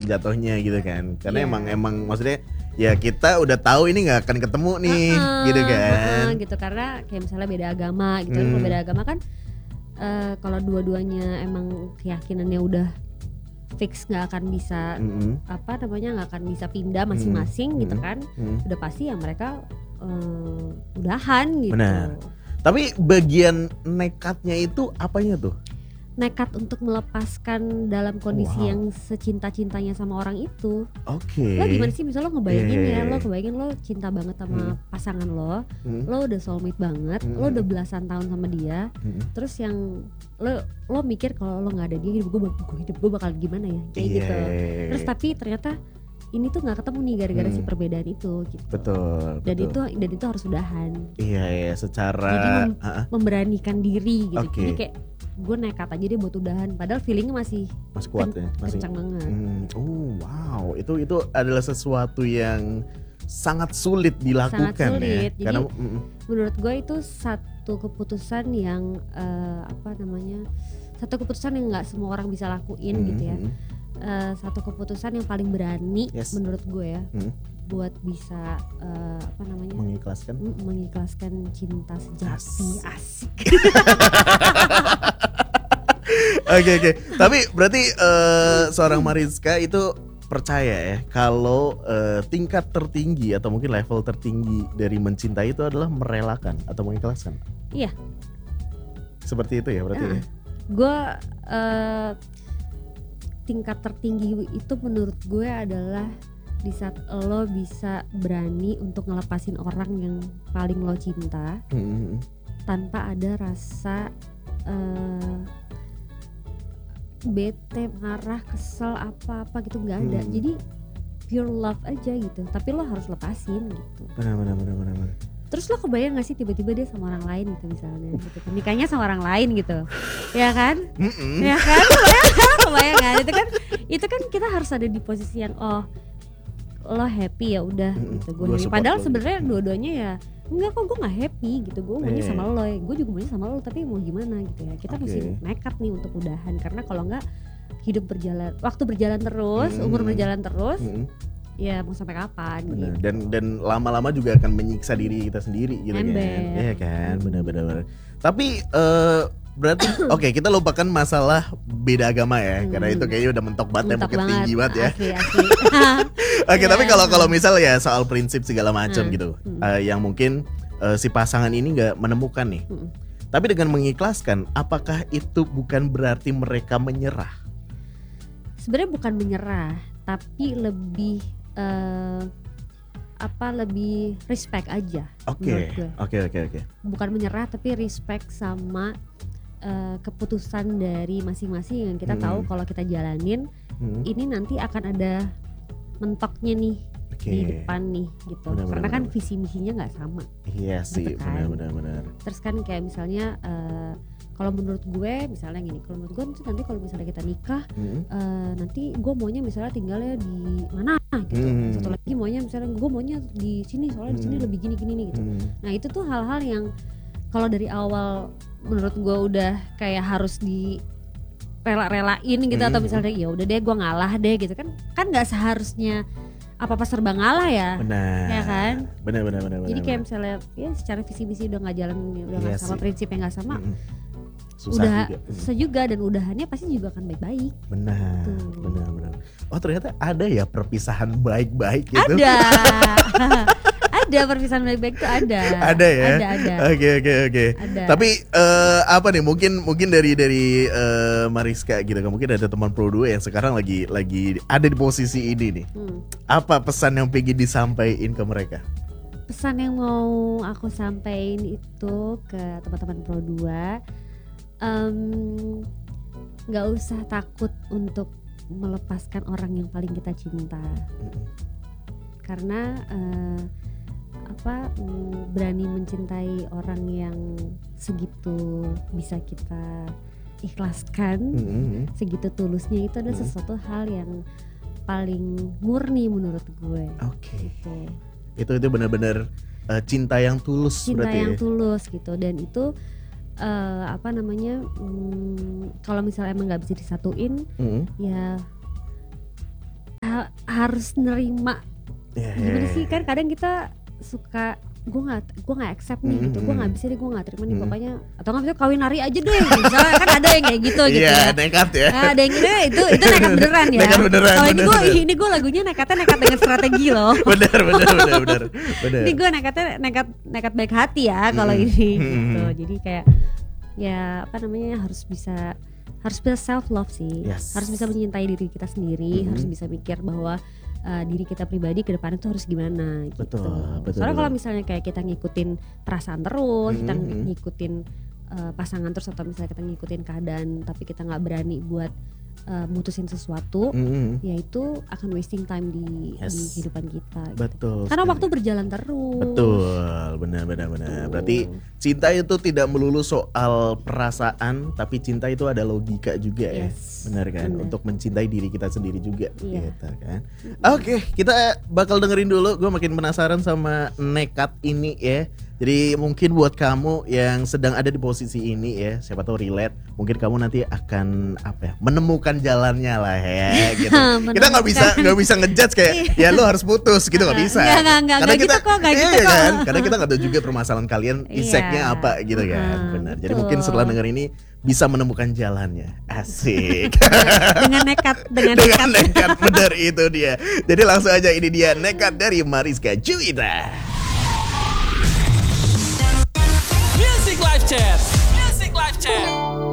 jatuhnya gitu kan. Karena Iya. emang maksudnya ya kita udah tahu ini nggak akan ketemu nih gitu kan. Gitu karena kayak misalnya beda agama gitu kan. Kalau beda agama kan kalau dua-duanya emang keyakinannya udah fix nggak akan bisa nggak akan bisa pindah masing-masing gitu kan. Udah pasti ya mereka udahan gitu. Benar. Tapi bagian nekatnya itu apanya tuh? Nekat untuk melepaskan dalam kondisi yang secinta-cintanya sama orang itu. Oke. Lo gimana sih, misalnya lo ngebayangin Iya. lo kebayangin lo cinta banget sama pasangan lo udah soulmate banget, lo udah belasan tahun sama dia, terus yang lo mikir kalau lo nggak ada dia hidup gue bakal gimana ya kayak gitu. Terus tapi ternyata ini tuh nggak ketemu nih gara-gara si perbedaan itu gitu. Betul. Dan itu harus udahan. Iya, secara jadi memberanikan diri gitu. Oke. Jadi kayak gue nekat aja deh buat udahan, padahal feelingnya masih kuat ya, masih kencang banget. Wow, itu adalah sesuatu yang sangat sulit dilakukan. Sangat sulit. Ya. Karena menurut gue itu satu keputusan yang satu keputusan yang nggak semua orang bisa lakuin gitu ya. Satu keputusan yang paling berani menurut gue ya, buat bisa mengikhlaskan cinta sejati. Asik. Oke. Tapi berarti seorang Mariska itu percaya ya kalau tingkat tertinggi atau mungkin level tertinggi dari mencintai itu adalah merelakan atau mengikhlaskan. Iya. Seperti itu ya berarti ya. Gue tingkat tertinggi itu menurut gue adalah di saat lo bisa berani untuk ngelepasin orang yang paling lo cinta tanpa ada rasa bete, marah, kesel, apa-apa gitu, nggak ada. Jadi pure love aja gitu, tapi lo harus lepasin gitu. Benar. Terus lo kebayang gak sih tiba-tiba dia sama orang lain gitu misalnya gitu. Nikahnya sama orang lain gitu. Ya kan? Ya kan? Kebayang kan? Itu kan kita harus ada di posisi yang lo happy ya udah gitu. Gue happy. Padahal sebenarnya dua-duanya ya enggak kok, gue gak happy gitu. Gue maunya sama lo, gue juga maunya sama lo, tapi mau gimana gitu ya. Kita mesti nekat nih untuk udahan, karena kalau enggak waktu berjalan terus, umur berjalan terus. Ya mau sampai kapan gitu. Dan lama-lama juga akan menyiksa diri kita sendiri gitu kan. Iya kan, benar. Tapi berarti oke, kita lupakan masalah beda agama ya, karena itu kayaknya udah mentok banget, mungkin tinggi banget ya. Asli. Oke, tapi kalau misal ya soal prinsip segala macam gitu, yang mungkin si pasangan ini nggak menemukan nih. Tapi dengan mengikhlaskan, apakah itu bukan berarti mereka menyerah? Sebenarnya bukan menyerah, tapi lebih lebih respect aja. Oke. Bukan menyerah tapi respect sama keputusan dari masing-masing yang kita tahu kalau kita jalanin ini nanti akan ada mentoknya nih di depan nih gitu. Karena kan visi misinya nggak sama. Iya sih, gitu kan. benar. Terus kan kayak misalnya kalau menurut gue misalnya gini, kalau menurut gue nanti kalau misalnya kita nikah nanti gue maunya misalnya tinggalnya di mana gitu. Satu lagi misalnya gue maunya di sini soalnya di sini lebih gini nih gitu. Nah itu tuh hal-hal yang kalau dari awal menurut gue udah kayak harus di rela-relain gitu atau misalnya ya udah deh gue ngalah deh gitu kan nggak seharusnya apa-apa serba ngalah ya. Benar. Ya kan? Benar. Jadi kayak misalnya ya secara visi misi udah nggak jalan, udah nggak sama, prinsipnya nggak sama. Susah Susah juga dan udahannya pasti juga akan baik-baik. Benar. Oh ternyata ada ya perpisahan baik-baik gitu. Ada perpisahan baik-baik tuh ada. Ada ya. Ada. Oke. Tapi apa nih? Mungkin dari Mariska gitu kan, mungkin ada teman Pro 2 yang sekarang lagi ada di posisi ini nih. Apa pesan yang pengen disampaikan ke mereka? Pesan yang mau aku sampaikan itu ke teman-teman Pro 2, nggak usah takut untuk melepaskan orang yang paling kita cinta, karena berani mencintai orang yang segitu bisa kita ikhlaskan, segitu tulusnya, itu adalah sesuatu hal yang paling murni menurut gue. Oke. Gitu. Itu benar-benar cinta yang tulus. Cinta berarti yang ya? tulus gitu, dan itu kalau misalnya emang nggak bisa disatuin, ya harus nerima. Gimana sih, kan kadang kita suka gue nggak accept nih gitu, gue nggak bisa deh, gue nggak terima nih pokoknya, atau nggak bisa kawin lari aja deh misalnya, kan ada yang kayak gitu gitu ya. Nekat ya. Nah, ada yang itu nekat beneran ya. Nekat beneran. Kalau ini gue lagunya nekat dengan strategi loh. Benar. Ini gue nekat baik hati ya kalau ini gitu. Jadi kayak ya apa namanya, harus bisa self love sih. Harus bisa mencintai diri kita sendiri, harus bisa mikir bahwa diri kita pribadi ke depan itu harus gimana gitu. Betul. Soalnya kalau misalnya kayak kita ngikutin perasaan terus, kita ngikutin pasangan terus, atau misalnya kita ngikutin keadaan tapi kita nggak berani buat mutusin sesuatu, ya itu akan wasting time di kehidupan kita. Betul. Karena waktu berjalan terus. Betul, benar. Berarti cinta itu tidak melulu soal perasaan, tapi cinta itu ada logika juga ya, benar kan? Bener. Untuk mencintai diri kita sendiri juga, gitu kan? Oke, kita bakal dengerin dulu. Gue makin penasaran sama Nekat ini ya. Jadi mungkin buat kamu yang sedang ada di posisi ini ya, siapa tahu relate, mungkin kamu nanti akan menemukan jalannya lah ya gitu. Kita nggak bisa ngejudge kayak ya lu harus putus gitu, nggak bisa. Karena kita kan, karena kita nggak tahu juga permasalahan kalian iseknya apa gitu kan, benar. Jadi mungkin setelah denger ini bisa menemukan jalannya, asik. dengan nekat, benar itu dia. Jadi langsung aja, ini dia Nekat dari Mariska Juwita. Music Live Chat.